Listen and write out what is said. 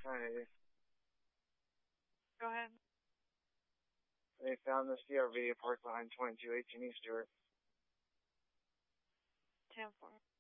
Hi. Go ahead. They found this CRV parked behind 2218 East Stewart. 10-4.